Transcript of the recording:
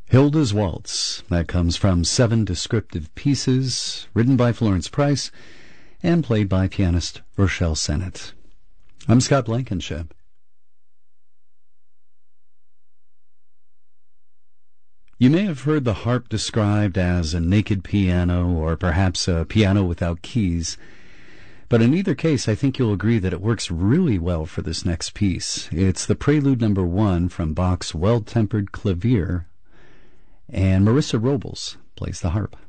Hilda's Waltz. That comes from 7 Descriptive Pieces, written by Florence Price and played by pianist Rochelle Sennett. I'm Scott Blankenship. You may have heard the harp described as a naked piano or perhaps a piano without keys. But in either case, I think you'll agree that it works really well for this next piece. It's the Prelude No. 1 from Bach's Well-Tempered Clavier, and Marissa Robles plays the harp.